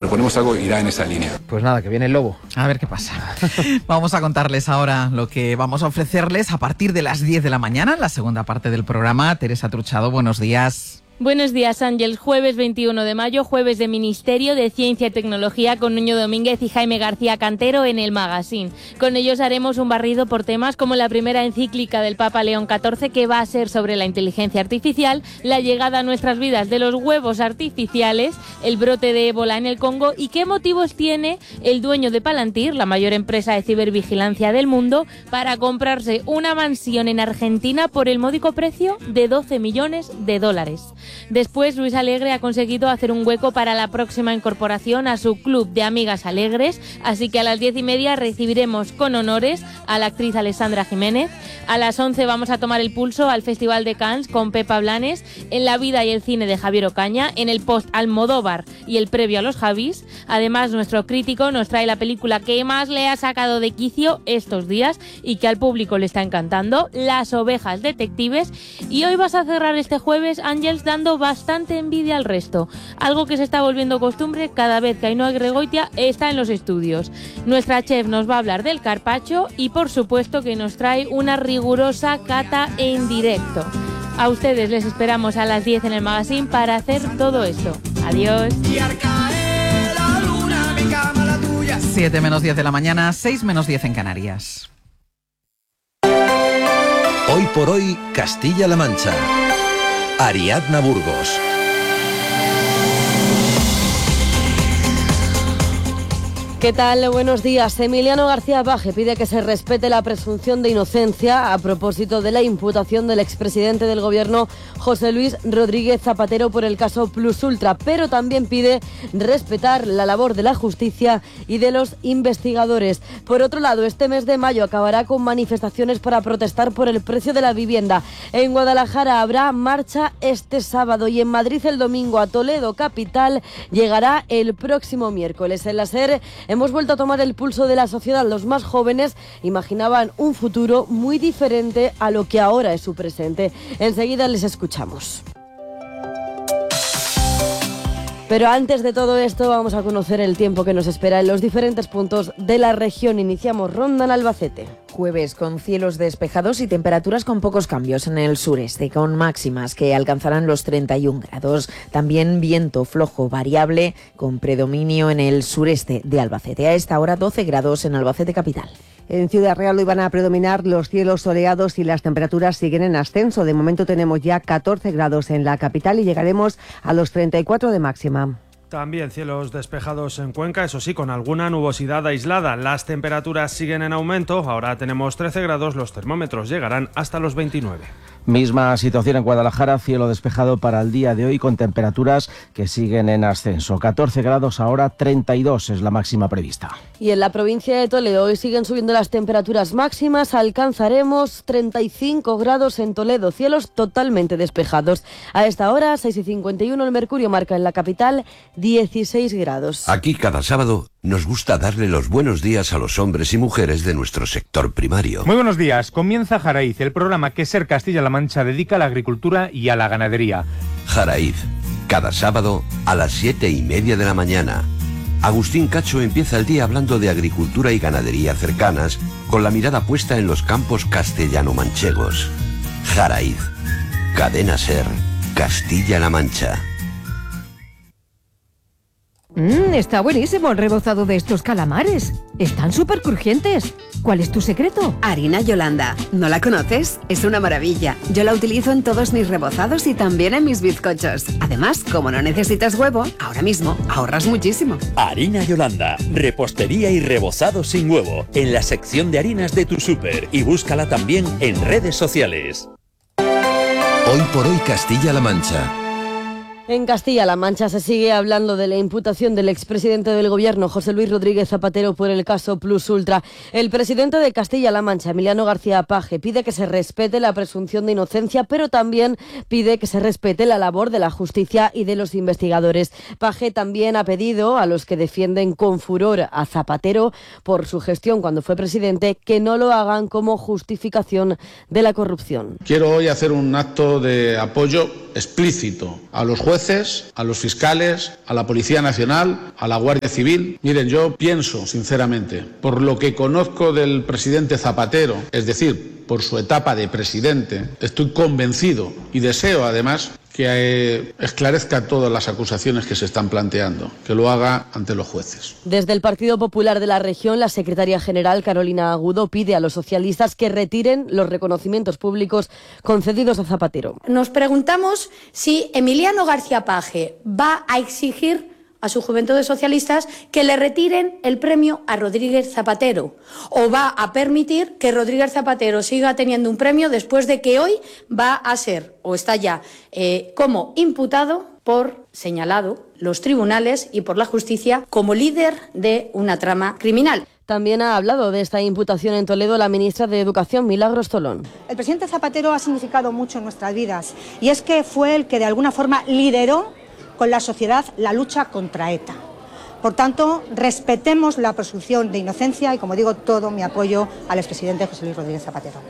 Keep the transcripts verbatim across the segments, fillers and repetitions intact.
proponemos algo, irá en esa línea. Pues nada, que viene el lobo. A ver qué pasa. Vamos a contarles ahora lo que vamos a ofrecerles a partir de las diez de la mañana, en la segunda parte del programa. Teresa Truchado, buenos días. Buenos días, Ángel. Jueves veintiuno de mayo, jueves de Ministerio de Ciencia y Tecnología con Nuño Domínguez y Jaime García Cantero en el Magazine. Con ellos haremos un barrido por temas como la primera encíclica del Papa León catorce, que va a ser sobre la inteligencia artificial, la llegada a nuestras vidas de los huevos artificiales, el brote de ébola en el Congo y qué motivos tiene el dueño de Palantir, la mayor empresa de cibervigilancia del mundo, para comprarse una mansión en Argentina por el módico precio de doce millones de dólares. Después, Luis Alegre ha conseguido hacer un hueco para la próxima incorporación a su club de amigas alegres, así que a las diez y media recibiremos con honores a la actriz Alessandra Jiménez. A las once vamos a tomar el pulso al Festival de Cannes con Pepa Blanes, en la vida y el cine de Javier Ocaña, en el post Almodóvar y el previo a los Javis. Además, nuestro crítico nos trae la película que más le ha sacado de quicio estos días y que al público le está encantando, Las ovejas detectives. Y hoy vas a cerrar este jueves, Ángels, dando bastante envidia al resto, algo que se está volviendo costumbre cada vez que Ainhoa Gregoitia está en los estudios. Nuestra chef nos va a hablar del carpaccio y por supuesto que nos trae una rigurosa cata en directo. A ustedes les esperamos a las diez en el Magazine para hacer todo esto. Adiós. siete menos diez de la mañana, seis menos diez en Canarias. Hoy por hoy, Castilla-La Mancha. Ariadna Burgos. ¿Qué tal? Buenos días. Emiliano García Paje pide que se respete la presunción de inocencia a propósito de la imputación del expresidente del Gobierno, José Luis Rodríguez Zapatero, por el caso Plus Ultra, pero también pide respetar la labor de la justicia y de los investigadores. Por otro lado, este mes de mayo acabará con manifestaciones para protestar por el precio de la vivienda. En Guadalajara habrá marcha este sábado y en Madrid el domingo. A Toledo, capital, llegará el próximo miércoles. En la SER hemos vuelto a tomar el pulso de la sociedad. Los más jóvenes imaginaban un futuro muy diferente a lo que ahora es su presente. Enseguida les escuchamos. Pero antes de todo esto vamos a conocer el tiempo que nos espera en los diferentes puntos de la región. Iniciamos ronda en Albacete. Jueves con cielos despejados y temperaturas con pocos cambios en el sureste, con máximas que alcanzarán los treinta y un grados. También viento flojo variable con predominio en el sureste de Albacete. A esta hora doce grados en Albacete capital. En Ciudad Real hoy van a predominar los cielos soleados y las temperaturas siguen en ascenso. De momento tenemos ya catorce grados en la capital y llegaremos a los treinta y cuatro de máxima. También cielos despejados en Cuenca, eso sí, con alguna nubosidad aislada. Las temperaturas siguen en aumento. Ahora tenemos trece grados, los termómetros llegarán hasta los veintinueve. Misma situación en Guadalajara, cielo despejado para el día de hoy con temperaturas que siguen en ascenso. catorce grados ahora, treinta y dos es la máxima prevista. Y en la provincia de Toledo hoy siguen subiendo las temperaturas máximas. Alcanzaremos treinta y cinco grados en Toledo, cielos totalmente despejados. A esta hora, seis y cincuenta y uno, el mercurio marca en la capital dieciséis grados. Aquí cada sábado nos gusta darle los buenos días a los hombres y mujeres de nuestro sector primario. Muy buenos días. Comienza Jaraíz, el programa que SER Castilla-La Mancha dedica a la agricultura y a la ganadería. Jaraíz, cada sábado a las siete y media de la mañana. Agustín Cacho empieza el día hablando de agricultura y ganadería cercanas, con la mirada puesta en los campos castellano-manchegos. Jaraíz, Cadena SER, Castilla-La Mancha. Mmm, está buenísimo el rebozado de estos calamares. Están súper crujientes. ¿Cuál es tu secreto? Harina Yolanda. ¿No la conoces? Es una maravilla. Yo la utilizo en todos mis rebozados y también en mis bizcochos. Además, como no necesitas huevo, ahora mismo ahorras muchísimo. Harina Yolanda. Repostería y rebozado sin huevo. En la sección de harinas de tu súper. Y búscala también en redes sociales. Hoy por hoy Castilla-La Mancha. En Castilla-La Mancha se sigue hablando de la imputación del expresidente del Gobierno, José Luis Rodríguez Zapatero, por el caso Plus Ultra. El presidente de Castilla-La Mancha, Emiliano García Paje, pide que se respete la presunción de inocencia, pero también pide que se respete la labor de la justicia y de los investigadores. Paje también ha pedido a los que defienden con furor a Zapatero por su gestión cuando fue presidente que no lo hagan como justificación de la corrupción. Quiero hoy hacer un acto de apoyo explícito a los jueces jueces, a los fiscales, a la Policía Nacional, a la Guardia Civil. Miren, yo pienso, sinceramente, por lo que conozco del presidente Zapatero, es decir, por su etapa de presidente, estoy convencido y deseo, además, que eh, esclarezca todas las acusaciones que se están planteando, que lo haga ante los jueces. Desde el Partido Popular de la región, la secretaria general Carolina Agudo pide a los socialistas que retiren los reconocimientos públicos concedidos a Zapatero. Nos preguntamos si Emiliano García Paje va a exigir a su juventud de socialistas que le retiren el premio a Rodríguez Zapatero, o va a permitir que Rodríguez Zapatero siga teniendo un premio después de que hoy va a ser, o está ya, eh, como imputado por, señalado, los tribunales y por la justicia como líder de una trama criminal. También ha hablado de esta imputación en Toledo la ministra de Educación, Milagros Tolón. El presidente Zapatero ha significado mucho en nuestras vidas, y es que fue el que de alguna forma lideró con la sociedad la lucha contra ETA. Por tanto, respetemos la presunción de inocencia y, como digo, todo mi apoyo al expresidente José Luis Rodríguez Zapatero.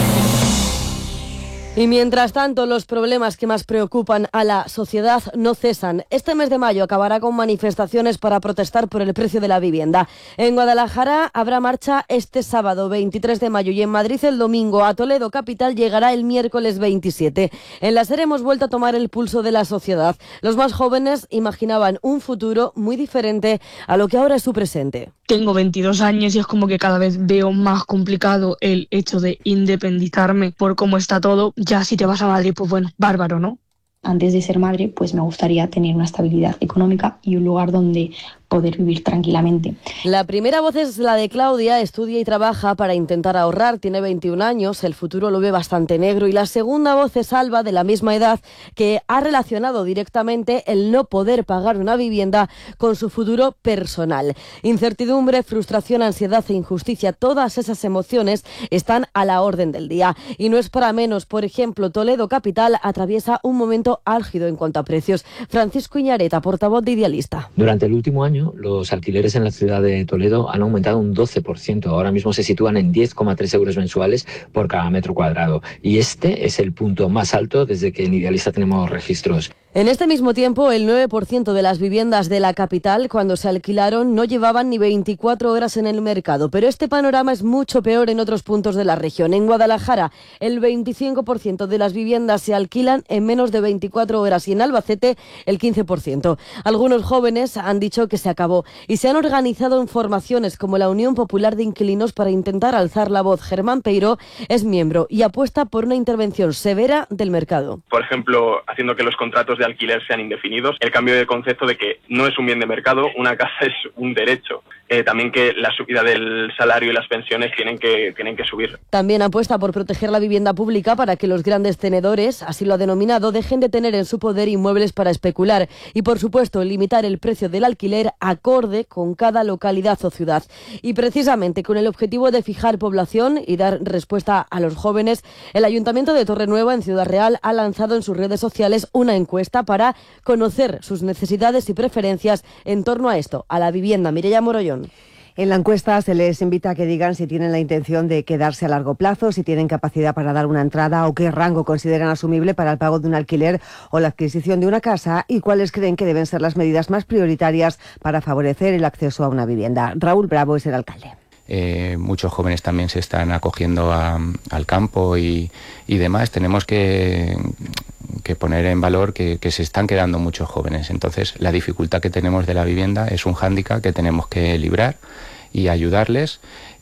Y mientras tanto, los problemas que más preocupan a la sociedad no cesan. Este mes de mayo acabará con manifestaciones para protestar por el precio de la vivienda. En Guadalajara habrá marcha este sábado veintitrés de mayo y en Madrid el domingo. A Toledo capital llegará el miércoles veintisiete. En la SER hemos vuelto a tomar el pulso de la sociedad. Los más jóvenes imaginaban un futuro muy diferente a lo que ahora es su presente. Tengo veintidós años y es como que cada vez veo más complicado el hecho de independizarme por cómo está todo. Ya si te vas a Madrid, pues bueno, bárbaro, ¿no? Antes de ser madre, pues me gustaría tener una estabilidad económica y un lugar donde poder vivir tranquilamente. La primera voz es la de Claudia, estudia y trabaja para intentar ahorrar, tiene veintiún años, el futuro lo ve bastante negro, y la segunda voz es Alba, de la misma edad, que ha relacionado directamente el no poder pagar una vivienda con su futuro personal. Incertidumbre, frustración, ansiedad e injusticia, todas esas emociones están a la orden del día. Y no es para menos, por ejemplo, Toledo capital atraviesa un momento álgido en cuanto a precios. Francisco Iñareta, portavoz de Idealista. Durante el último año, los alquileres en la ciudad de Toledo han aumentado un doce por ciento. Ahora mismo se sitúan en diez coma tres euros mensuales por cada metro cuadrado. Y este es el punto más alto desde que en Idealista tenemos registros. En este mismo tiempo, el nueve por ciento de las viviendas de la capital, cuando se alquilaron, no llevaban ni veinticuatro horas en el mercado. Pero este panorama es mucho peor en otros puntos de la región. En Guadalajara, el veinticinco por ciento de las viviendas se alquilan en menos de veinticuatro horas y en Albacete, el quince por ciento. Algunos jóvenes han dicho que se acabó y se han organizado en formaciones como la Unión Popular de Inquilinos para intentar alzar la voz. Germán Peiró es miembro y apuesta por una intervención severa del mercado. Por ejemplo, haciendo que los contratos de alquiler sean indefinidos, el cambio de concepto de que no es un bien de mercado, una casa es un derecho. Eh, también que la subida del salario y las pensiones tienen que, tienen que subir. También apuesta por proteger la vivienda pública para que los grandes tenedores, así lo ha denominado, dejen de tener en su poder inmuebles para especular y, por supuesto, limitar el precio del alquiler acorde con cada localidad o ciudad. Y precisamente con el objetivo de fijar población y dar respuesta a los jóvenes, el Ayuntamiento de Torrenueva, en Ciudad Real, ha lanzado en sus redes sociales una encuesta para conocer sus necesidades y preferencias en torno a esto, a la vivienda. Mireia Morollón. En la encuesta se les invita a que digan si tienen la intención de quedarse a largo plazo, si tienen capacidad para dar una entrada o qué rango consideran asumible para el pago de un alquiler o la adquisición de una casa y cuáles creen que deben ser las medidas más prioritarias para favorecer el acceso a una vivienda. Raúl Bravo es el alcalde. Eh, muchos jóvenes también se están acogiendo a, al campo y, y demás. Tenemos que, que poner en valor que, que se están quedando muchos jóvenes. Entonces, la dificultad que tenemos de la vivienda es un hándicap que tenemos que librar y ayudarles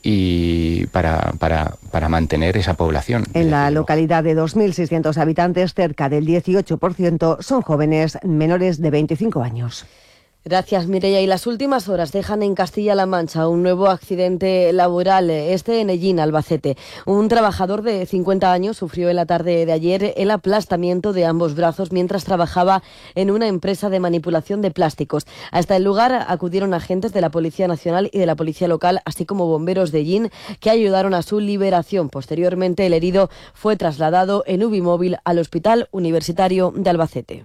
y para, para, para mantener esa población. En la localidad de dos mil seiscientos habitantes, cerca del dieciocho por ciento son jóvenes menores de veinticinco años. Gracias, Mireia. Y las últimas horas dejan en Castilla-La Mancha un nuevo accidente laboral, este en Ellín, Albacete. Un trabajador de cincuenta años sufrió en la tarde de ayer el aplastamiento de ambos brazos mientras trabajaba en una empresa de manipulación de plásticos. Hasta el lugar acudieron agentes de la Policía Nacional y de la Policía Local, así como bomberos de Ellín, que ayudaron a su liberación. Posteriormente, el herido fue trasladado en Ubimóvil al Hospital Universitario de Albacete.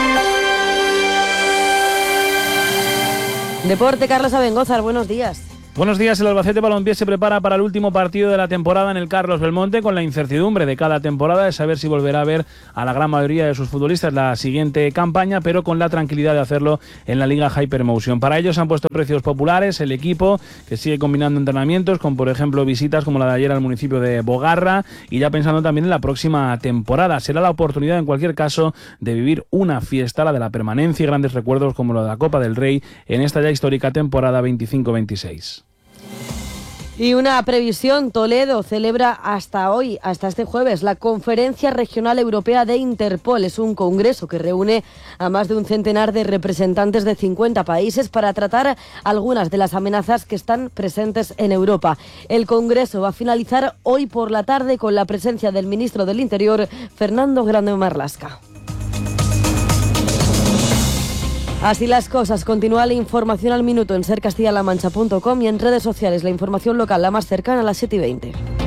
Deporte, Carlos Abengózar, buenos días. Buenos días. El Albacete Balompié se prepara para el último partido de la temporada en el Carlos Belmonte, con la incertidumbre de cada temporada de saber si volverá a ver a la gran mayoría de sus futbolistas la siguiente campaña, pero con la tranquilidad de hacerlo en la Liga Hypermotion. Para ello se han puesto precios populares. El equipo, que sigue combinando entrenamientos con, por ejemplo, visitas como la de ayer al municipio de Bogarra, y ya pensando también en la próxima temporada. Será la oportunidad, en cualquier caso, de vivir una fiesta, la de la permanencia, y grandes recuerdos como la de la Copa del Rey en esta ya histórica temporada veinticinco veintiséis. Y una previsión: Toledo celebra hasta hoy, hasta este jueves, la Conferencia Regional Europea de Interpol. Es un congreso que reúne a más de un centenar de representantes de cincuenta países para tratar algunas de las amenazas que están presentes en Europa. El congreso va a finalizar hoy por la tarde con la presencia del ministro del Interior, Fernando Grande Marlasca. Así las cosas. Continúa la información al minuto en ser castilla la mancha punto com y en redes sociales la información local la más cercana a las siete y veinte.